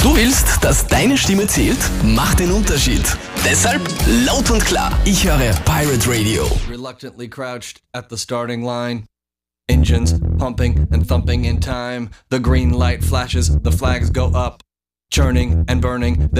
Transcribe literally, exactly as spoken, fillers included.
Du willst, dass deine Stimme zählt? Mach den Unterschied. Deshalb laut und klar. Ich höre Pirate Radio. Reluctantly crouched at the starting line. Engines pumping and thumping in time. The green light flashes, the flags go up. Churning and burning, the